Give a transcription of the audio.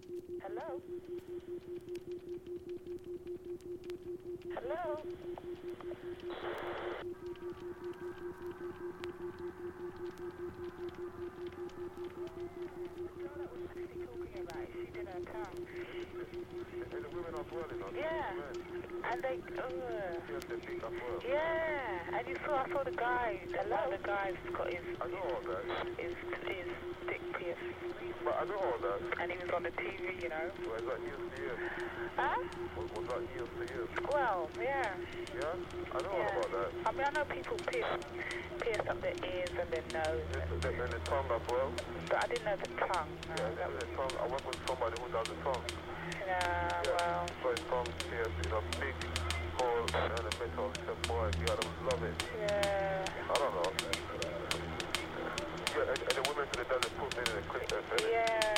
Hello? Hello? Yeah, and they, yeah, and I saw the guy, the guy's got his dick pierced. But I know all that. And he was on the TV, you know. Was that years to years? Huh? Was that years to years? Well, yeah. Yeah? I know all about that. I mean, I know people pierce up their ears and their nose. And the tongue as well. But I didn't know the tongue. Yeah, the tongue. I work with somebody who does the tongue. Yeah, well. So his tongue pierced in a big hole and the metal. He said, boy, you gotta love it. Yeah. I don't know. Yeah, and the women could have done it, put me in a clip there. Yeah.